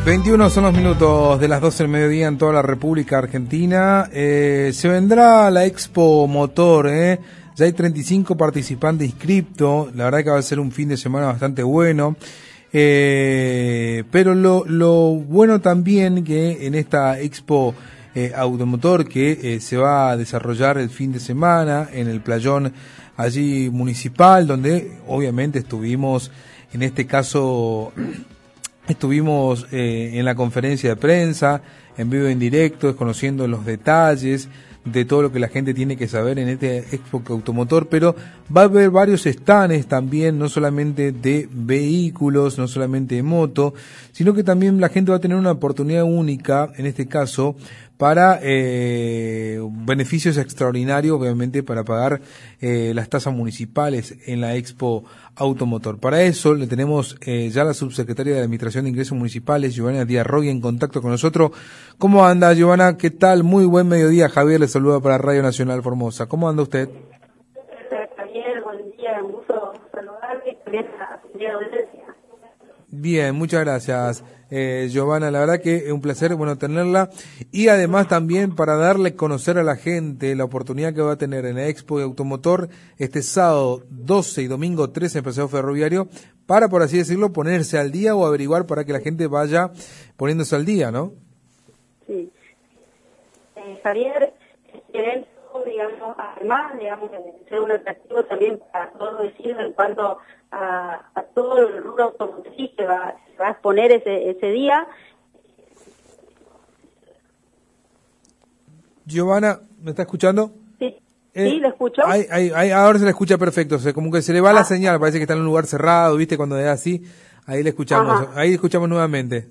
21 son los minutos de las 12 del mediodía en toda la República Argentina. Se vendrá la Expo Motor, ya hay 35 participantes inscriptos. La verdad que va a ser un fin de semana bastante bueno. Pero lo bueno también que en esta Expo Automotor que se va a desarrollar el fin de semana en el playón allí municipal, donde obviamente estuvimos, en este caso, en la conferencia de prensa, en vivo y en directo, desconociendo los detalles de todo lo que la gente tiene que saber en este Expo Automotor, pero va a haber varios stands también, no solamente de vehículos, no solamente de moto, sino que también la gente va a tener una oportunidad única, en este caso, para beneficios extraordinarios, obviamente, para pagar las tasas municipales en la Expo Automotor. Para eso le tenemos ya la subsecretaria de Administración de Ingresos Municipales, Giovanna Díaz Roy, en contacto con nosotros. ¿Cómo anda, Giovanna? ¿Qué tal? Muy buen mediodía. Javier le saluda para Radio Nacional Formosa. ¿Cómo anda usted? Javier, buen día, un gusto saludarle y también a la audiencia. Bien, muchas gracias, Giovanna. La verdad que es un placer, tenerla. Y además también para darle a conocer a la gente la oportunidad que va a tener en la Expo Automotor este sábado 12 y domingo 13 en Paseo Ferroviario, para, por así decirlo, ponerse al día o averiguar para que la gente vaya poniéndose al día, ¿no? Sí. Javier, este evento, además, de ser un atractivo también para todos los vecinos en cuanto a todo el rubro automotriz que se va a exponer ese día. Giovanna, ¿me está escuchando? Sí, sí, ¿le escucho? Ahora se le escucha perfecto, como que se le va la señal, parece que está en un lugar cerrado, ¿viste? Cuando es así, ahí le escuchamos. Ajá. Ahí escuchamos nuevamente.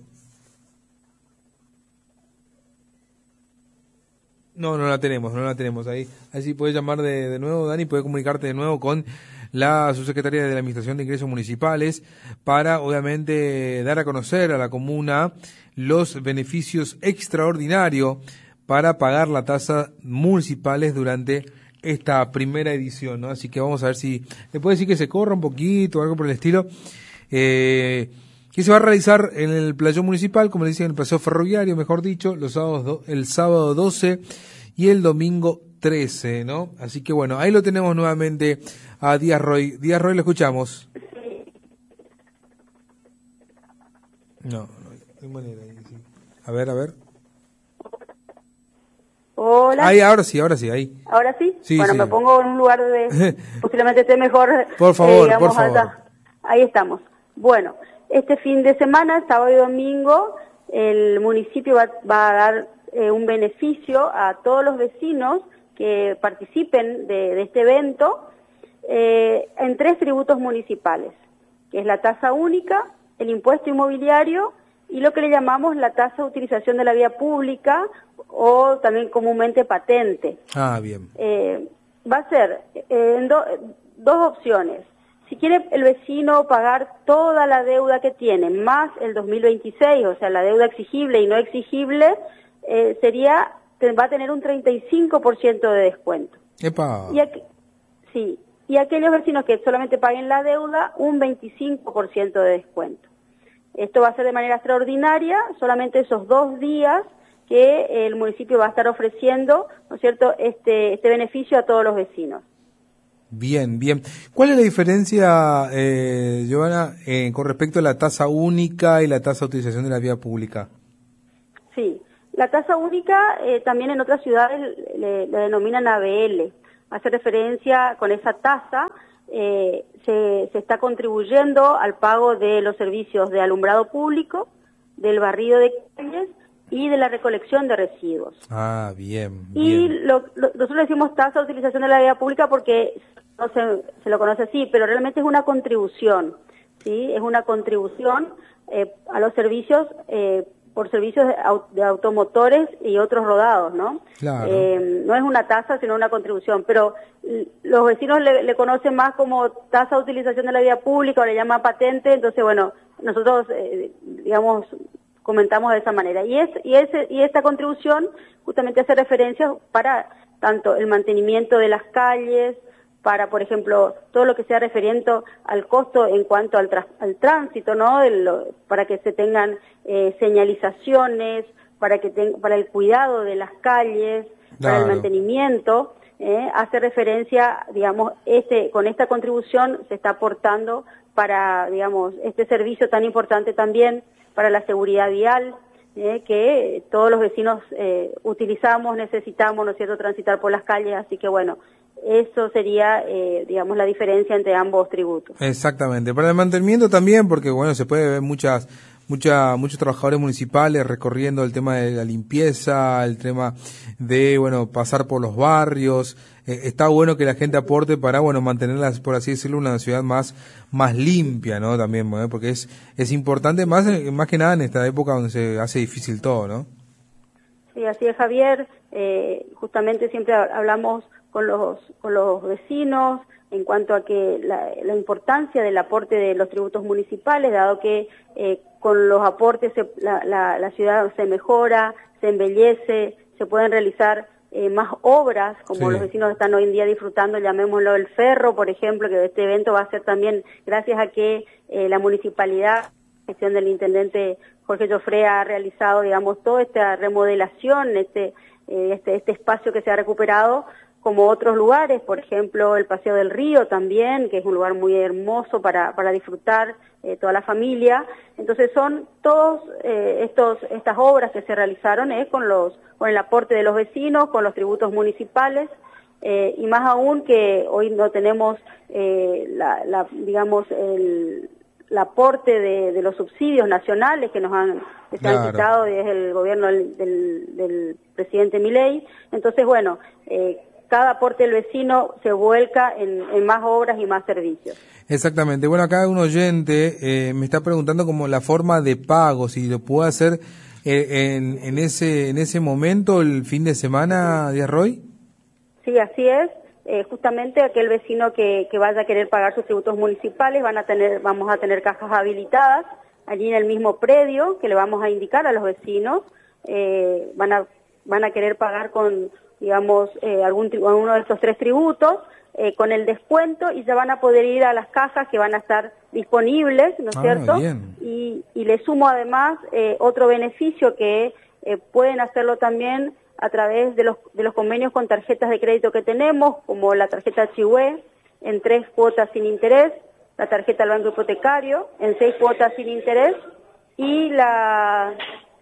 No la tenemos ahí. Así puedes llamar de nuevo, Dani, puedes comunicarte de nuevo con la subsecretaria de la Administración de Ingresos Municipales para, obviamente, dar a conocer a la comuna los beneficios extraordinarios para pagar la tasa municipales durante esta primera edición, ¿no? Así que vamos a ver si le puede decir que se corra un poquito o algo por el estilo. Que se va a realizar en el playón municipal, como le dicen, en el paseo ferroviario, mejor dicho, los sábados, el sábado 12 y el domingo 13, ¿no? Así que ahí lo tenemos nuevamente a Díaz Roy. Díaz Roy, lo escuchamos. No hay manera. Sí. A ver. Hola. Ahí, ahora sí, ahí. ¿Ahora sí? Sí, bueno, sí. Me pongo en un lugar de posiblemente esté mejor. Por favor. Allá. Ahí estamos. Bueno, este fin de semana, sábado y domingo, el municipio va a dar un beneficio a todos los vecinos que participen de este evento en 3 tributos municipales, que es la tasa única, el impuesto inmobiliario y lo que le llamamos la tasa de utilización de la vía pública o también comúnmente patente. Ah, bien. Va a ser en dos opciones. Si quiere el vecino pagar toda la deuda que tiene, más el 2026, o sea, la deuda exigible y no exigible, va a tener un 35% de descuento. ¡Epa! Y aquellos vecinos que solamente paguen la deuda, un 25% de descuento. Esto va a ser de manera extraordinaria, solamente esos 2 días que el municipio va a estar ofreciendo, ¿no es cierto?, este beneficio a todos los vecinos. Bien. ¿Cuál es la diferencia, Giovanna, con respecto a la tasa única y la tasa de utilización de la vía pública? Sí, la tasa única también en otras ciudades le denominan ABL. Hace referencia con esa tasa, se está contribuyendo al pago de los servicios de alumbrado público, del barrido de calles y de la recolección de residuos. Ah, bien. Y nosotros decimos tasa de utilización de la vía pública porque no se lo conoce así, pero realmente es una contribución, ¿sí? Es una contribución a los servicios, por servicios de automotores y otros rodados, ¿no? Claro. No es una tasa, sino una contribución, pero los vecinos le conocen más como tasa de utilización de la vía pública o le llaman patente, entonces, nosotros, comentamos de esa manera. Y esta contribución justamente hace referencia para tanto el mantenimiento de las calles, para, por ejemplo, todo lo que sea referente al costo en cuanto al tránsito, ¿no? Para que se tengan señalizaciones, para el cuidado de las calles, para el mantenimiento. Hace referencia, digamos, con esta contribución se está aportando para, digamos, este servicio tan importante también para la seguridad vial, que todos los vecinos utilizamos, necesitamos, ¿no es cierto?, transitar por las calles, así que bueno, eso sería, digamos, la diferencia entre ambos tributos. Exactamente. Para el mantenimiento también, porque bueno, se puede ver muchos trabajadores municipales recorriendo el tema de la limpieza, el tema de, bueno, pasar por los barrios. Está bueno que la gente aporte para, bueno, mantenerla, por así decirlo, una ciudad más limpia, ¿no? También, ¿no? Porque es importante más que nada en esta época donde se hace difícil todo, ¿no? Sí, así es, Javier. Justamente siempre hablamos con los vecinos en cuanto a que la importancia del aporte de los tributos municipales, dado que con los aportes la ciudad se mejora, se embellece, se pueden realizar más obras, como los vecinos están hoy en día disfrutando, llamémoslo el Ferro, por ejemplo, que este evento va a ser también gracias a que la municipalidad, gestión del intendente Jorge Joffre, ha realizado, digamos, toda esta remodelación, este espacio que se ha recuperado, como otros lugares, por ejemplo, el Paseo del Río también, que es un lugar muy hermoso para disfrutar toda la familia. Entonces son todos estas obras que se realizaron con el aporte de los vecinos, con los tributos municipales, y más aún que hoy no tenemos digamos el aporte de los subsidios nacionales que se han quitado desde el gobierno del presidente Milei. Entonces, bueno, cada aporte del vecino se vuelca en más obras y más servicios. Exactamente. Bueno, acá un oyente me está preguntando como la forma de pago, si lo puede hacer en ese momento, el fin de semana, Díaz Roy. Sí, así es. Justamente aquel vecino que vaya a querer pagar sus tributos municipales, vamos a tener cajas habilitadas allí en el mismo predio que le vamos a indicar a los vecinos. Van a querer pagar con, digamos, alguno de estos 3 tributos, con el descuento, y ya van a poder ir a las cajas que van a estar disponibles, ¿no es cierto? Bien. Y le sumo además otro beneficio que pueden hacerlo también a través de los convenios con tarjetas de crédito que tenemos, como la tarjeta Chihué en 3 cuotas sin interés, la tarjeta del Banco Hipotecario en 6 cuotas sin interés, y la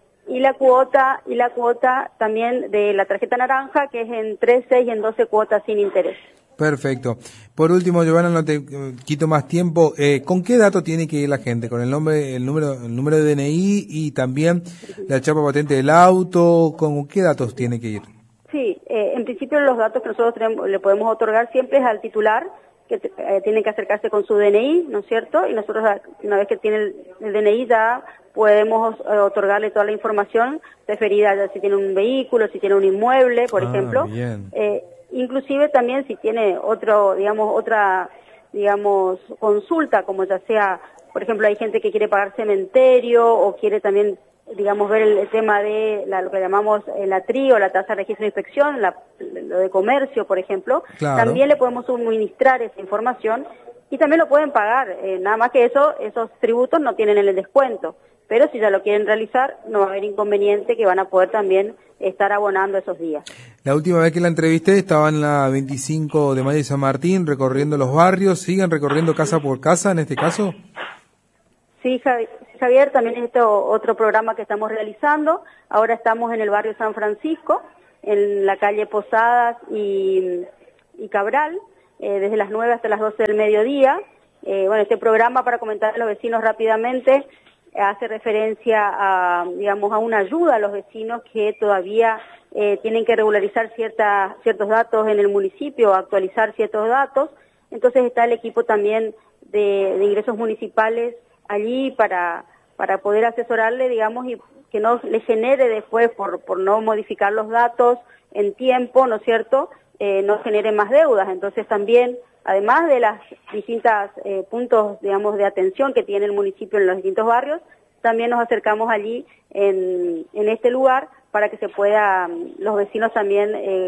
cuota también de la tarjeta naranja, que es en 3, 6 y en 12 cuotas sin interés. Perfecto. Por último, Giovanna, no te quito más tiempo. ¿Con qué dato tiene que ir la gente? ¿Con el número de DNI y también la chapa patente del auto? ¿Con qué datos tiene que ir? Sí, en principio los datos que nosotros le podemos otorgar siempre es al titular, que tiene que acercarse con su DNI, ¿no es cierto? Y nosotros, una vez que tiene el DNI, ya podemos otorgarle toda la información referida a si tiene un vehículo, si tiene un inmueble, por ejemplo. Bien. Inclusive también si tiene otra consulta, como ya sea, por ejemplo, hay gente que quiere pagar cementerio o quiere también, digamos, ver el tema de lo que llamamos la TRI o la tasa de registro de inspección, lo de comercio, por ejemplo. Claro. También le podemos suministrar esa información y también lo pueden pagar, nada más que esos tributos no tienen el descuento, pero si ya lo quieren realizar no va a haber inconveniente, que van a poder también estar abonando esos días. La última vez que la entrevisté estaba en la 25 de mayo de San Martín, recorriendo los barrios. ¿Siguen recorriendo casa por casa en este caso? Sí, Javier, también es otro programa que estamos realizando. Ahora estamos en el barrio San Francisco, en la calle Posadas y Cabral, desde las 9 hasta las 12 del mediodía. Bueno, este programa, para comentar a los vecinos rápidamente, hace referencia a una ayuda a los vecinos que todavía tienen que regularizar ciertos datos en el municipio, actualizar ciertos datos. Entonces está el equipo también de ingresos municipales allí para poder asesorarle, digamos, y que no le genere después, por no modificar los datos en tiempo, ¿no es cierto?, no genere más deudas. Entonces también, además de las distintas puntos, digamos, de atención que tiene el municipio en los distintos barrios, también nos acercamos allí en este lugar para que se pueda, los vecinos también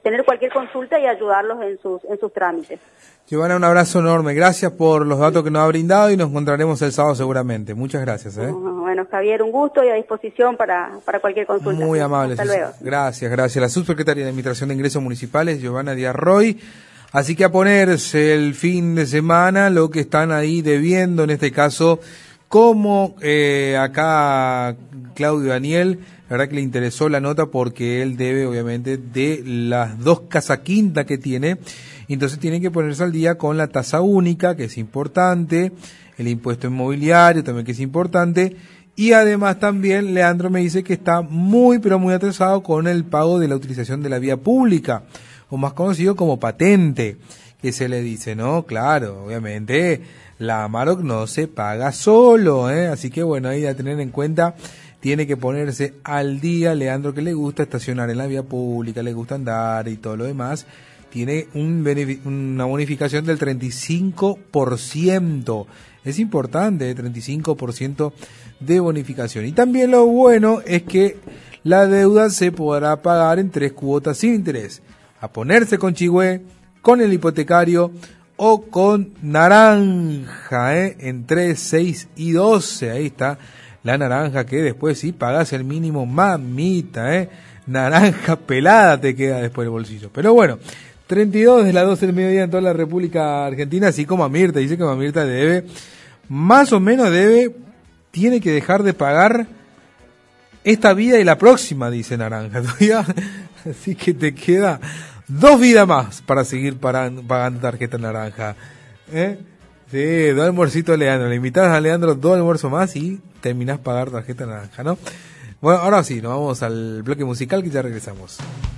tener cualquier consulta y ayudarlos en sus trámites. Giovanna, un abrazo enorme. Gracias por los datos que nos ha brindado y nos encontraremos el sábado seguramente. Muchas gracias. Bueno, Javier, un gusto y a disposición para cualquier consulta. Muy amable. Hasta luego. Gracias. La subsecretaria de Administración de Ingresos Municipales, Giovanna Díaz Roy. Así que a ponerse el fin de semana lo que están ahí debiendo, en este caso, como acá Claudio Daniel, la verdad que le interesó la nota porque él debe obviamente de las 2 casas quinta que tiene, entonces tiene que ponerse al día con la tasa única, que es importante, el impuesto inmobiliario también que es importante, y además también Leandro me dice que está muy pero muy atrasado con el pago de la utilización de la vía pública, o más conocido como patente, que se le dice, ¿no? Claro, obviamente la Amarok no se paga solo, así que bueno, ahí a tener en cuenta, tiene que ponerse al día. Leandro, que le gusta estacionar en la vía pública, le gusta andar y todo lo demás, tiene una bonificación del 35%, es importante, 35% de bonificación. Y también lo bueno es que la deuda se podrá pagar en 3 cuotas sin interés, a ponerse con Chigüe, con el hipotecario o con naranja, en 3, 6 y 12, ahí está la naranja, que después sí pagas el mínimo, mamita, naranja pelada te queda después el bolsillo. Pero bueno, 32 de las 12 del mediodía en toda la República Argentina, así como Mirta, dice que Mirta debe, más o menos tiene que dejar de pagar esta vida y la próxima, dice naranja, así que te queda 2 vidas más para seguir pagando tarjeta naranja. Sí, 2 almuercitos a Leandro. Le invitas a Leandro 2 almuerzos más y terminás pagar tarjeta naranja, ¿no? Bueno, ahora sí, nos vamos al bloque musical que ya regresamos.